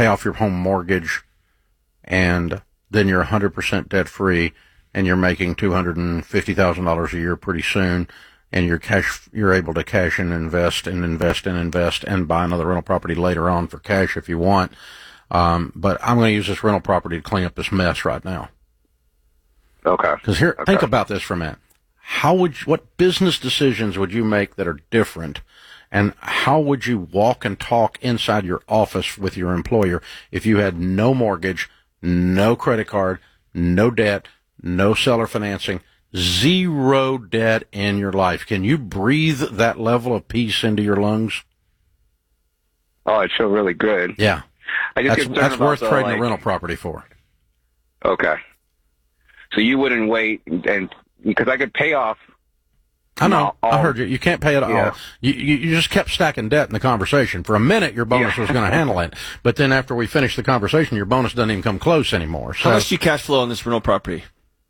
pay off your home mortgage, and then you're 100% debt free, and you're making $250,000 a year pretty soon, and you're able to cash and invest and buy another rental property later on for cash if you want. But I'm going to use this rental property to clean up this mess right now. Okay. Because think about this for a minute. What business decisions would you make that are different? And how would you walk and talk inside your office with your employer if you had no mortgage, no credit card, no debt, no seller financing, zero debt in your life? Can you breathe that level of peace into your lungs? Oh, I'd feel really good. Yeah. That's worth trading a rental property for. Okay. So you wouldn't wait, and because I could pay off. I know. I heard you. You can't pay it all. You just kept stacking debt in the conversation. For a minute, your bonus was going to handle it. But then after we finished the conversation, your bonus doesn't even come close anymore. So, how much do you cash flow on this rental property?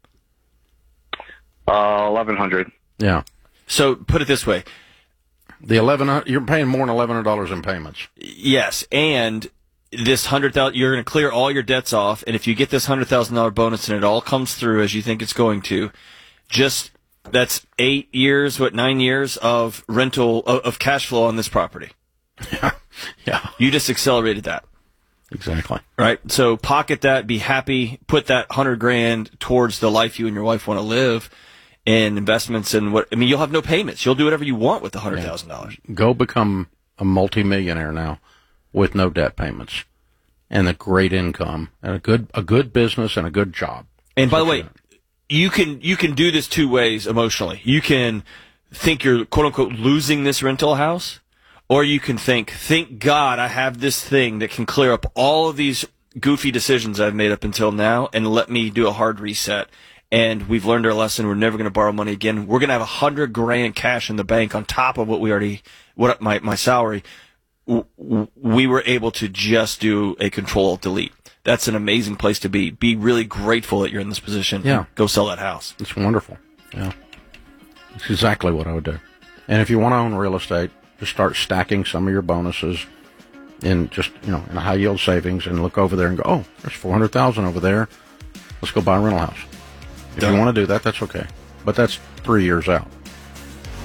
$1,100. Yeah. So put it this way. You're paying more than $1,100 in payments. Yes. And this $100,000, you're going to clear all your debts off. And if you get this $100,000 bonus and it all comes through as you think it's going to, that's 9 years of rental of cash flow on this property. Yeah. You just accelerated that. Exactly. Right. So pocket that, be happy, put that $100,000 towards the life you and your wife want to live, and investments and you'll have no payments. You'll do whatever you want with the $100,000. Go become a multimillionaire now with no debt payments and a great income and a good business and a good job. And by the way, you can do this two ways emotionally. You can think you're quote unquote losing this rental house, or you can think, thank God I have this thing that can clear up all of these goofy decisions I've made up until now and let me do a hard reset. And we've learned our lesson. We're never going to borrow money again. We're going to have $100,000 cash in the bank on top of my salary. We were able to just do a Control-Delete. That's an amazing place to be. Be really grateful that you're in this position. Yeah. Go sell that house. It's wonderful. Yeah. It's exactly what I would do. And if you want to own real estate, just start stacking some of your bonuses in in a high yield savings, and look over there and go, oh, there's $400,000 over there. Let's go buy a rental house. If you want to do that, that's okay. But that's 3 years out.